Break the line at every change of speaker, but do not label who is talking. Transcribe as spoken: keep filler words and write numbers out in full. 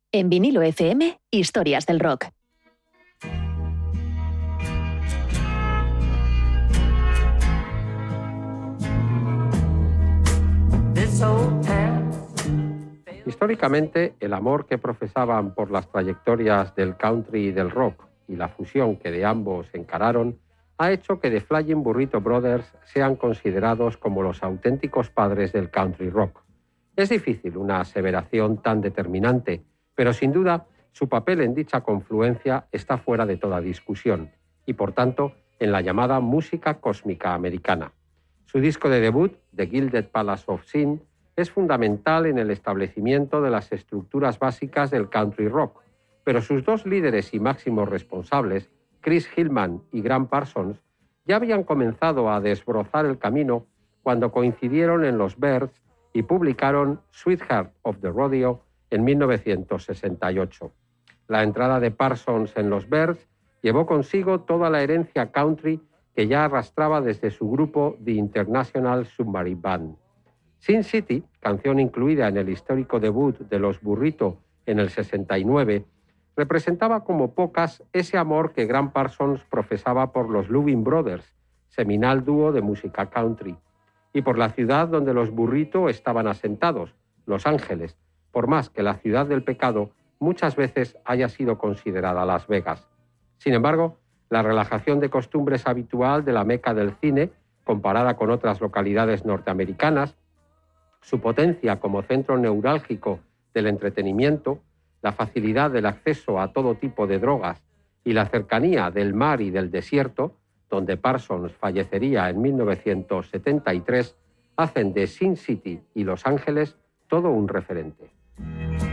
En Vinilo F M, historias del rock.
Históricamente, el amor que profesaban por las trayectorias del country y del rock y la fusión que de ambos encararon ha hecho que The Flying Burrito Brothers sean considerados como los auténticos padres del country rock. Es difícil una aseveración tan determinante, pero sin duda su papel en dicha confluencia está fuera de toda discusión y, por tanto, en la llamada música cósmica americana. Su disco de debut, The Gilded Palace of Sin, es fundamental en el establecimiento de las estructuras básicas del country rock, pero sus dos líderes y máximos responsables, Chris Hillman y Gram Parsons, ya habían comenzado a desbrozar el camino cuando coincidieron en los Byrds y publicaron Sweetheart of the Rodeo en mil novecientos sesenta y ocho. La entrada de Parsons en los Byrds llevó consigo toda la herencia country que ya arrastraba desde su grupo The International Submarine Band. Sin City, canción incluida en el histórico debut de los Burrito en el sesenta y nueve, representaba como pocas ese amor que Gram Parsons profesaba por los Louvin Brothers, seminal dúo de música country, y por la ciudad donde los Burrito estaban asentados, Los Ángeles, por más que la ciudad del pecado muchas veces haya sido considerada Las Vegas. Sin embargo, la relajación de costumbres habitual de la meca del cine, comparada con otras localidades norteamericanas, su potencia como centro neurálgico del entretenimiento, la facilidad del acceso a todo tipo de drogas y la cercanía del mar y del desierto, donde Parsons fallecería en mil novecientos setenta y tres, hacen de Sin City y Los Ángeles todo un referente.